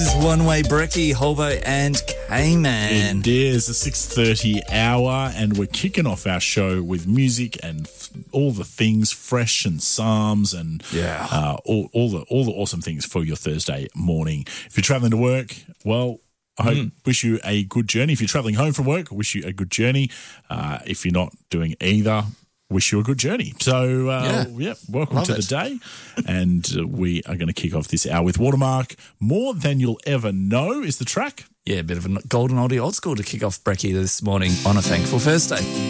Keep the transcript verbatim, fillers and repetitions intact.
is One Way Brekkie, Holbo and K-Man. It is a six thirty hour, and we're kicking off our show with music and f- all the things fresh and psalms and Yeah. uh, all, all the all the awesome things for your Thursday morning. If you're travelling to work, well, I hope, Mm. wish you a good journey. If you're travelling home from work, wish you a good journey. Uh, if you're not doing either, wish you a good journey. So, uh, Yeah. yeah, welcome Love to it. the day. And uh, we are going to kick off this hour with Watermark. More Than You'll Ever Know is the track. Yeah, a bit of a golden oldie old school to kick off Brekkie this morning on a thankful Thursday.